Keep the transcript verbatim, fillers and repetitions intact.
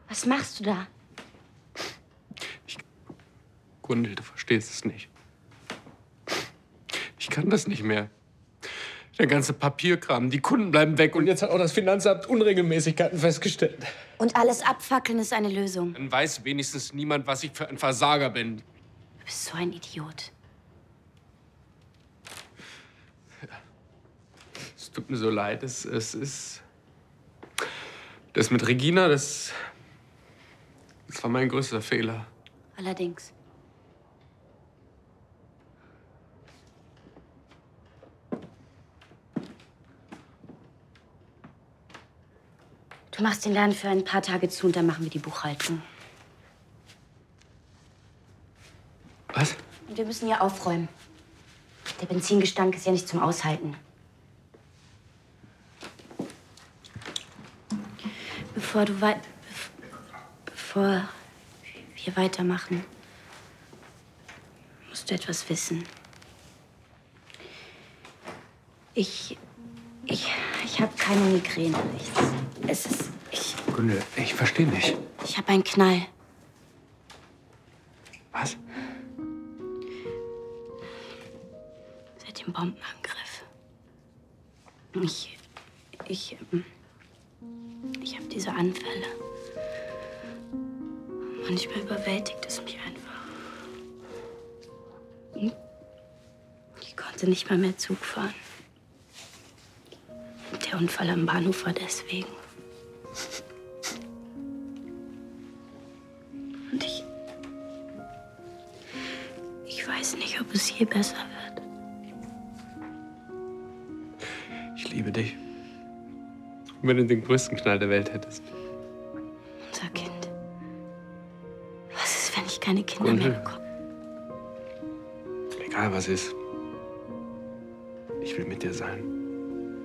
Was machst du da? Ich, Gundel, du verstehst es nicht. Ich kann das nicht mehr. Der ganze Papierkram, die Kunden bleiben weg und jetzt hat auch das Finanzamt Unregelmäßigkeiten festgestellt. Und alles abfackeln ist eine Lösung. Dann weiß wenigstens niemand, was ich für ein Versager bin. Du bist so ein Idiot. Es tut mir so leid. Es, es ist... Das mit Regina, das... Das war mein größter Fehler. Allerdings. Du machst den Laden für ein paar Tage zu und dann machen wir die Buchhaltung. Was? Und wir müssen ja aufräumen. Der Benzingestank ist ja nicht zum Aushalten. Bevor du weit... Bevor wir weitermachen, musst du etwas wissen. Ich... Ich... Ich habe keine Migräne, nichts. Es ist... Ich... Gundel, ich verstehe nicht. Ich habe einen Knall. Was? Seit dem Bombenangriff. Ich... Ich... Ich habe diese Anfälle. Manchmal überwältigt es mich einfach. Ich konnte nicht mal mehr Zug fahren. Der Unfall am Bahnhof war deswegen. Und ich... Ich weiß nicht, ob es je besser wird. Ich liebe dich. Und wenn du den größten Knall der Welt hättest. Unser Kind. Was ist, wenn ich keine Kinder Gundel. mehr bekomme? Egal was ist. Ich will mit dir sein.